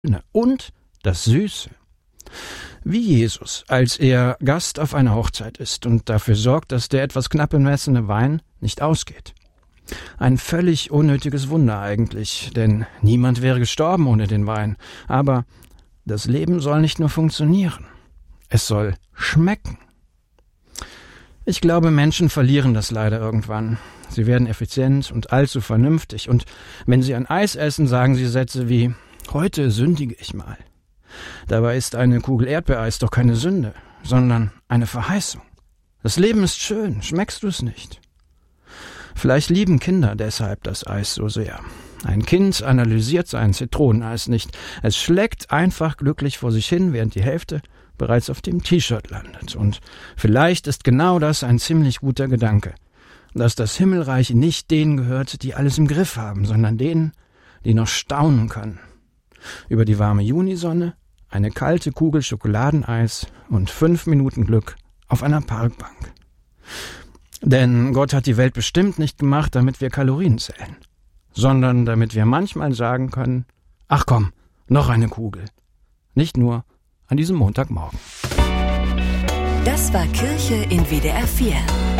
und das Süße. Wie Jesus, als er Gast auf einer Hochzeit ist und dafür sorgt, dass der etwas knapp bemessene Wein nicht ausgeht. Ein völlig unnötiges Wunder eigentlich, denn niemand wäre gestorben ohne den Wein. Aber das Leben soll nicht nur funktionieren, es soll schmecken. Ich glaube, Menschen verlieren das leider irgendwann. Sie werden effizient und allzu vernünftig, und wenn sie ein Eis essen, sagen sie Sätze wie: Heute sündige ich mal. Dabei ist eine Kugel Erdbeereis doch keine Sünde, sondern eine Verheißung. Das Leben ist schön, schmeckst du es nicht? Vielleicht lieben Kinder deshalb das Eis so sehr. Ein Kind analysiert sein Zitroneneis nicht. Es schlägt einfach glücklich vor sich hin, während die Hälfte bereits auf dem T-Shirt landet. Und vielleicht ist genau das ein ziemlich guter Gedanke, dass das Himmelreich nicht denen gehört, die alles im Griff haben, sondern denen, die noch staunen können. Über die warme Junisonne, eine kalte Kugel Schokoladeneis und 5 Minuten Glück auf einer Parkbank. Denn Gott hat die Welt bestimmt nicht gemacht, damit wir Kalorien zählen, sondern damit wir manchmal sagen können: Ach komm, noch eine Kugel. Nicht nur an diesem Montagmorgen. Das war Kirche in WDR 4.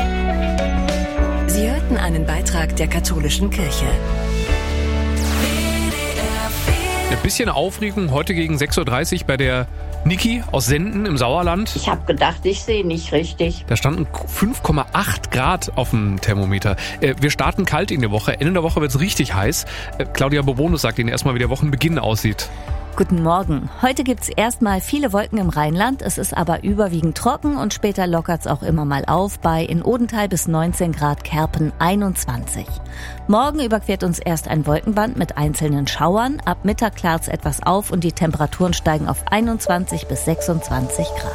Sie hörten einen Beitrag der katholischen Kirche. Ein bisschen Aufregung heute gegen 6.30 Uhr bei der Niki aus Senden im Sauerland. Ich habe gedacht, ich sehe nicht richtig. Da standen 5,8 Grad auf dem Thermometer. Wir starten kalt in der Woche. Ende der Woche wird es richtig heiß. Claudia Bobonus sagt Ihnen erstmal, wie der Wochenbeginn aussieht. Guten Morgen. Heute gibt's erstmal viele Wolken im Rheinland. Es ist aber überwiegend trocken und später lockert's auch immer mal auf bei in Odenthal bis 19 Grad, Kerpen 21. Morgen überquert uns erst ein Wolkenband mit einzelnen Schauern. Ab Mittag klart's etwas auf und die Temperaturen steigen auf 21 bis 26 Grad.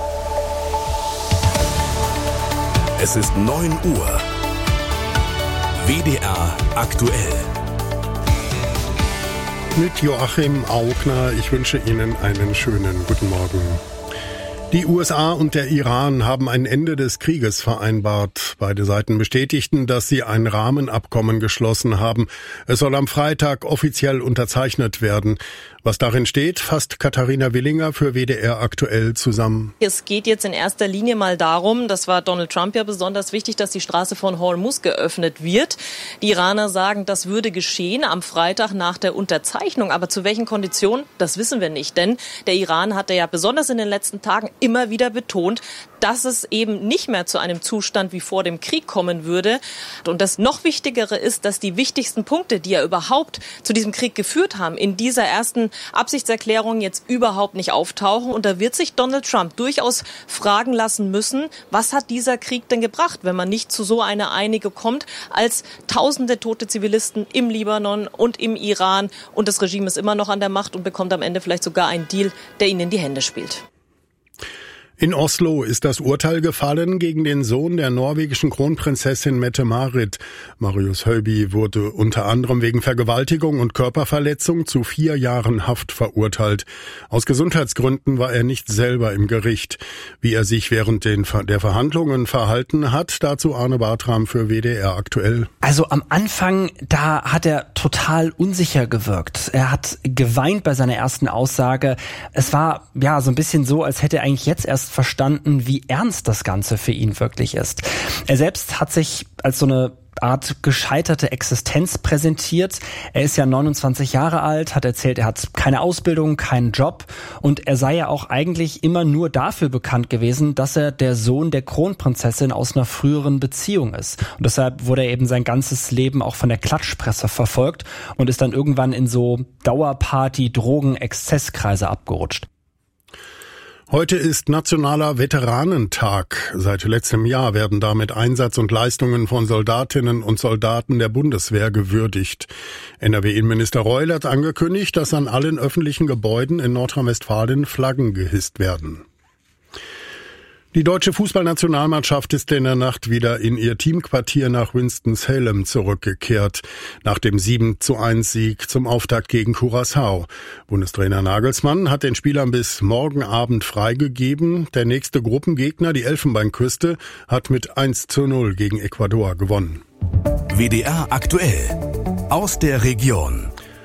Es ist 9 Uhr. WDR aktuell. Mit Joachim Augner. Ich wünsche Ihnen einen schönen guten Morgen. Die USA und der Iran haben ein Ende des Krieges vereinbart. Beide Seiten bestätigten, dass sie ein Rahmenabkommen geschlossen haben. Es soll am Freitag offiziell unterzeichnet werden. Was darin steht, fasst Katharina Willinger für WDR aktuell zusammen. Es geht jetzt in erster Linie mal darum, das war Donald Trump ja besonders wichtig, dass die Straße von Hormuz geöffnet wird. Die Iraner sagen, das würde geschehen am Freitag nach der Unterzeichnung. Aber zu welchen Konditionen, das wissen wir nicht. Denn der Iran hatte ja besonders in den letzten Tagen immer wieder betont, dass es eben nicht mehr zu einem Zustand wie vor dem Krieg kommen würde. Und das noch Wichtigere ist, dass die wichtigsten Punkte, die ja überhaupt zu diesem Krieg geführt haben, in dieser ersten Absichtserklärung jetzt überhaupt nicht auftauchen. Und da wird sich Donald Trump durchaus fragen lassen müssen, was hat dieser Krieg denn gebracht, wenn man nicht zu so einer Einigung kommt, als tausende tote Zivilisten im Libanon und im Iran. Und das Regime ist immer noch an der Macht und bekommt am Ende vielleicht sogar einen Deal, der ihnen in die Hände spielt. In Oslo ist das Urteil gefallen gegen den Sohn der norwegischen Kronprinzessin Mette-Marit. Marius Høiby wurde unter anderem wegen Vergewaltigung und Körperverletzung zu 4 Jahren Haft verurteilt. Aus Gesundheitsgründen war er nicht selber im Gericht. Wie er sich während der Verhandlungen verhalten hat, dazu Arne Bartram für WDR aktuell. Also am Anfang, da hat er total unsicher gewirkt. Er hat geweint bei seiner ersten Aussage. Es war ja so ein bisschen so, als hätte er eigentlich jetzt erst verstanden, wie ernst das Ganze für ihn wirklich ist. Er selbst hat sich als so eine Art gescheiterte Existenz präsentiert. Er ist ja 29 Jahre alt, hat erzählt, er hat keine Ausbildung, keinen Job und er sei ja auch eigentlich immer nur dafür bekannt gewesen, dass er der Sohn der Kronprinzessin aus einer früheren Beziehung ist. Und deshalb wurde er eben sein ganzes Leben auch von der Klatschpresse verfolgt und ist dann irgendwann in so Dauerparty-, Drogen-, Exzesskreise abgerutscht. Heute ist Nationaler Veteranentag. Seit letztem Jahr werden damit Einsatz und Leistungen von Soldatinnen und Soldaten der Bundeswehr gewürdigt. NRW-Innenminister Reul hat angekündigt, dass an allen öffentlichen Gebäuden in Nordrhein-Westfalen Flaggen gehisst werden. Die deutsche Fußballnationalmannschaft ist in der Nacht wieder in ihr Teamquartier nach Winston-Salem zurückgekehrt, nach dem 7:1-Sieg zum Auftakt gegen Curaçao. Bundestrainer Nagelsmann hat den Spielern bis morgen Abend freigegeben. Der nächste Gruppengegner, die Elfenbeinküste, hat mit 1:0 gegen Ecuador gewonnen. WDR aktuell aus der Region.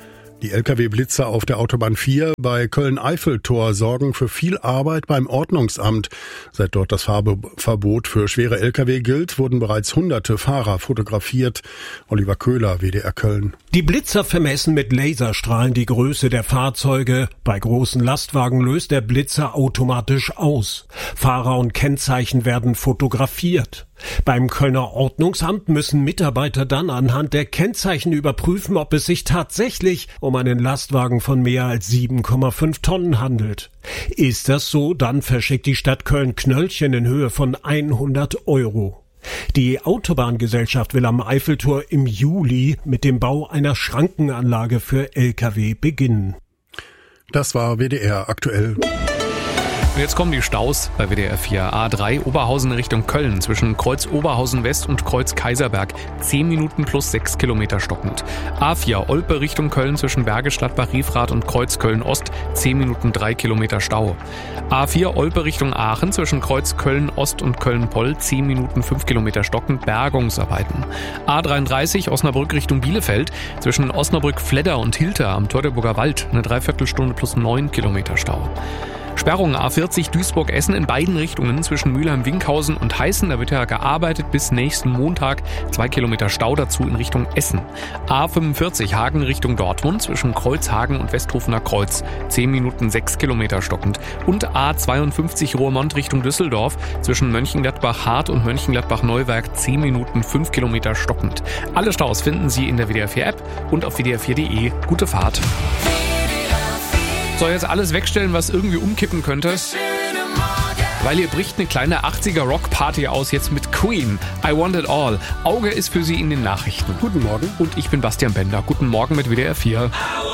Die Lkw-Blitzer auf der Autobahn 4 bei Köln-Eiffeltor sorgen für viel Arbeit beim Ordnungsamt. Seit dort das Fahrverbot für schwere Lkw gilt, wurden bereits hunderte Fahrer fotografiert. Oliver Köhler, WDR Köln. Die Blitzer vermessen mit Laserstrahlen die Größe der Fahrzeuge. Bei großen Lastwagen löst der Blitzer automatisch aus. Fahrer und Kennzeichen werden fotografiert. Beim Kölner Ordnungsamt müssen Mitarbeiter dann anhand der Kennzeichen überprüfen, ob es sich tatsächlich um einen Lastwagen von mehr als 7,5 Tonnen handelt. Ist das so, dann verschickt die Stadt Köln Knöllchen in Höhe von 100 €. Die Autobahngesellschaft will am Eiffeltor im Juli mit dem Bau einer Schrankenanlage für Lkw beginnen. Das war WDR aktuell. Und jetzt kommen die Staus bei WDR 4. A3 Oberhausen Richtung Köln zwischen Kreuz Oberhausen West und Kreuz Kaiserberg. 10 Minuten plus 6 Kilometer stockend. A4 Olpe Richtung Köln zwischen Bergisch Gladbach Riefrath und Kreuz Köln Ost. 10 Minuten 3 Kilometer Stau. A4 Olpe Richtung Aachen zwischen Kreuz Köln Ost und Köln Poll. 10 Minuten 5 Kilometer stockend. Bergungsarbeiten. A33 Osnabrück Richtung Bielefeld zwischen Osnabrück Fledder und Hilter am Teutoburger Wald. Eine Dreiviertelstunde plus 9 Kilometer Stau. Sperrung A40 Duisburg-Essen in beiden Richtungen zwischen Mülheim-Winkhausen und Heißen. Da wird ja gearbeitet bis nächsten Montag. 2 Kilometer Stau dazu in Richtung Essen. A45 Hagen Richtung Dortmund zwischen Kreuzhagen und Westhofener Kreuz. 10 Minuten 6 Kilometer stockend. Und A52 Roermond Richtung Düsseldorf zwischen Mönchengladbach-Hart und Mönchengladbach-Neuwerk. 10 Minuten 5 Kilometer stockend. Alle Staus finden Sie in der WDR 4 App und auf wdr4.de. Gute Fahrt. Soll jetzt alles wegstellen, was irgendwie umkippen könnte? Weil hier bricht eine kleine 80er Rock-Party aus, jetzt mit Queen. I Want It All. Auge ist für Sie in den Nachrichten. Guten Morgen. Und ich bin Bastian Bender. Guten Morgen mit WDR 4.